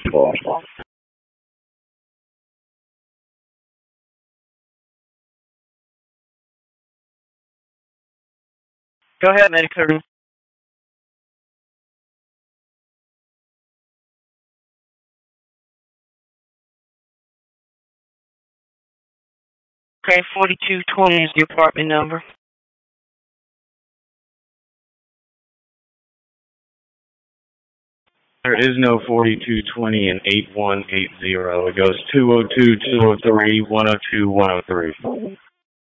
possible. Go ahead, Medicare. Okay, 4220 is the apartment number. There is no 4220 and 8180. It goes 202, 203, 102, 103.